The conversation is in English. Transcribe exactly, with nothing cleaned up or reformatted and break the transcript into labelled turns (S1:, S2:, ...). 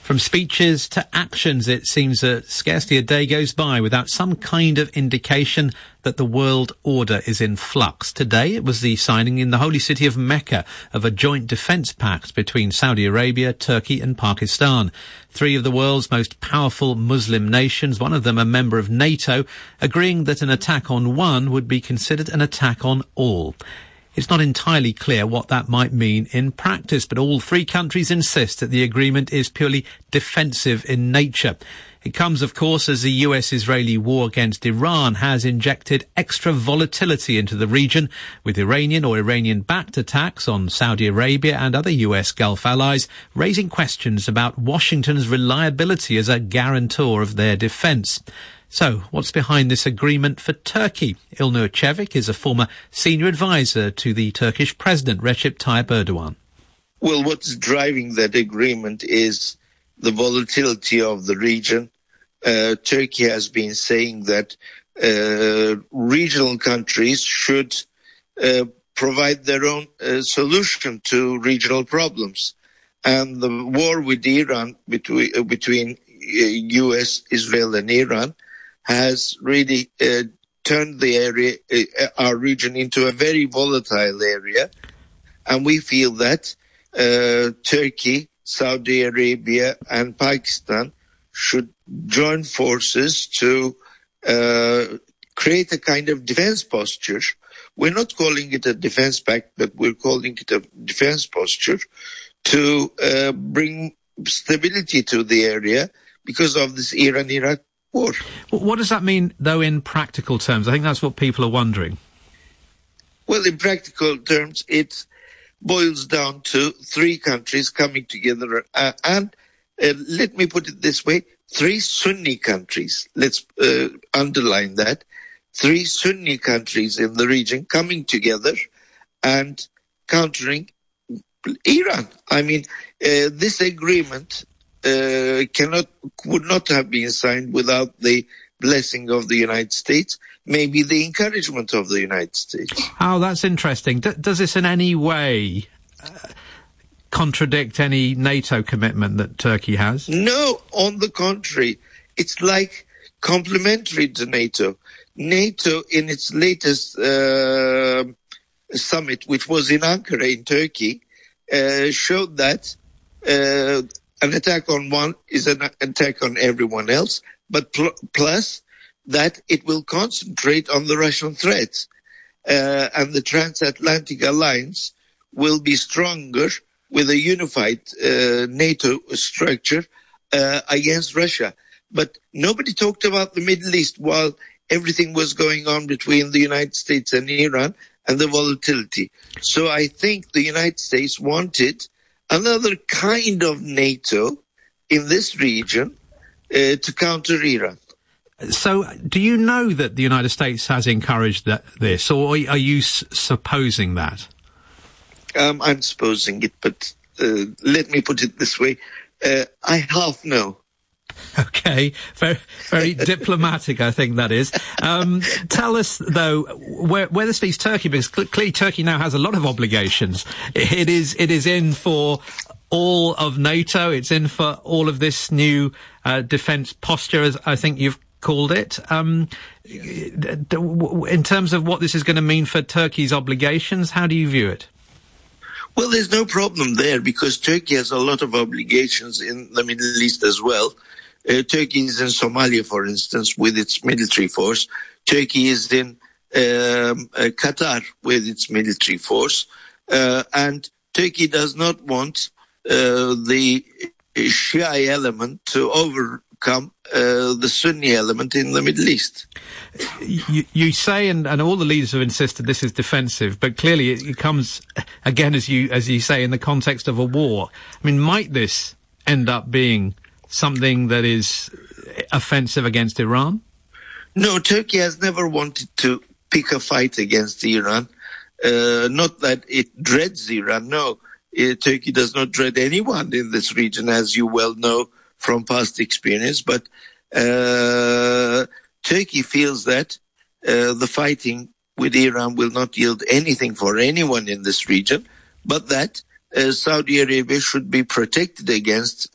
S1: From speeches to actions, it seems that scarcely a day goes by without some kind of indication that the world order is in flux. Today, it was the signing in the holy city of Mecca of a joint defence pact between Saudi Arabia, Turkey and Pakistan. Three of the world's most powerful Muslim nations, one of them a member of NATO, agreeing that an attack on one would be considered an attack on all. It's not entirely clear what that might mean in practice, but all three countries insist that the agreement is purely defensive in nature. It comes, of course, as the U S-Israeli war against Iran has injected extra volatility into the region, with Iranian or Iranian-backed attacks on Saudi Arabia and other U S Gulf allies raising questions about Washington's reliability as a guarantor of their defence. So, what's behind this agreement for Turkey? Ilnur Çevik is a former senior advisor to the Turkish President, Recep Tayyip Erdogan.
S2: Well, what's driving that agreement is the volatility of the region. Uh, Turkey has been saying that uh, regional countries should uh, provide their own uh, solution to regional problems. And the war with Iran, between, uh, between uh, U S, Israel and Iran, has really uh, turned the area, uh, our region, into a very volatile area. And we feel that uh, Turkey, Saudi Arabia and Pakistan should join forces to uh, create a kind of defense posture. We're not calling it a defense pact, but we're calling it a defense posture to uh, bring stability to the area because of this Iran-Iraq war.
S1: What does that mean, though, in practical terms? I think that's what people are wondering.
S2: Well, in practical terms, it boils down to three countries coming together. Uh, and uh, let me put it this way, three Sunni countries. Let's uh, underline that. Three Sunni countries in the region coming together and countering Iran. I mean, uh, this agreement Uh, cannot, would not have been signed without the blessing of the United States, maybe the encouragement of the United States.
S1: Oh, that's interesting. D- does this in any way uh, contradict any NATO commitment that Turkey has?
S2: No, on the contrary. It's like complementary to NATO. NATO, in its latest uh, summit, which was in Ankara in Turkey, uh, showed that uh, an attack on one is an attack on everyone else, but pl- plus that it will concentrate on the Russian threat. Uh, and the transatlantic alliance will be stronger with a unified uh, NATO structure uh, against Russia. But nobody talked about the Middle East while everything was going on between the United States and Iran and the volatility. So I think the United States wanted another kind of NATO in this region uh, to counter Iran.
S1: So, do you know that the United States has encouraged that, this, or are you s- supposing that?
S2: Um, I'm supposing it, but uh, let me put it this way. Uh, I half know.
S1: Okay, very, very diplomatic, I think that is. Um, tell us, though, where, where this leaves Turkey, because clearly Turkey now has a lot of obligations. It is, it is in for all of NATO. It's in for all of this new uh, defence posture, as I think you've called it. Um, in terms of what this is going to mean for Turkey's obligations, how do you view it?
S2: Well, there's no problem there because Turkey has a lot of obligations in the Middle East as well. Uh, Turkey is in Somalia, for instance, with its military force. Turkey is in um, uh, Qatar with its military force. Uh, and Turkey does not want uh, the Shia element to overcome uh, the Sunni element in the Middle East.
S1: You, you say, and, and all the leaders have insisted this is defensive, but clearly it, it comes, again, as you as you say, in the context of a war. I mean, might this end up being something that is offensive against Iran?
S2: No, Turkey has never wanted to pick a fight against Iran. Uh, not that it dreads Iran, no. Uh, Turkey does not dread anyone in this region, as you well know from past experience. But uh, Turkey feels that uh, the fighting with Iran will not yield anything for anyone in this region, but that uh, Saudi Arabia should be protected against